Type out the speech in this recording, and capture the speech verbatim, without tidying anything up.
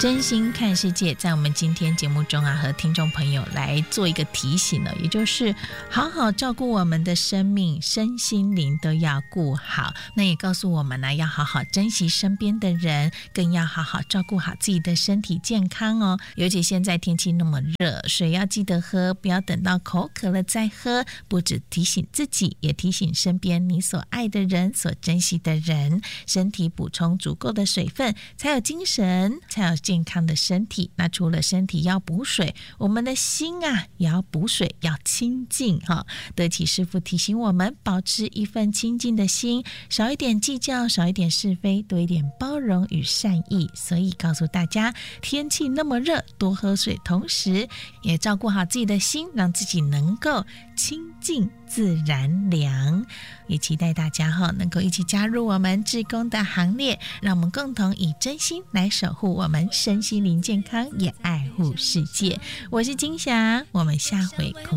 真心看世界在我们今天节目中啊，和听众朋友来做一个提醒呢，也就是好好照顾我们的生命，身心灵都要顾好。那也告诉我们呢，要好好珍惜身边的人，更要好好照顾好自己的身体健康哦。尤其现在天气那么热，水要记得喝，不要等到口渴了再喝。不只提醒自己，也提醒身边你所爱的人，所珍惜的人，身体补充足够的水分，才有精神，才有健康的身体。那除了身体要补水，我们的心啊也要补水，要清净哈。德启师父提醒我们，保持一份清净的心，少一点计较，少一点是非，多一点包容与善意。所以告诉大家，天气那么热，多喝水，同时也照顾好自己的心，让自己能够清净自然凉。也期待大家哈能够一起加入我们志工的行列，让我们共同以真心来守护我们身心灵健康，也爱护世界。我是金霞，我们下回空